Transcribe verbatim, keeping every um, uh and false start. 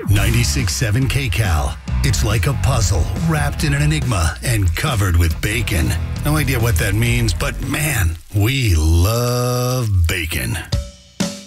ninety-six point seven K Cal. It's like a puzzle wrapped in an enigma and covered with bacon. No idea what that means, but man, we love bacon.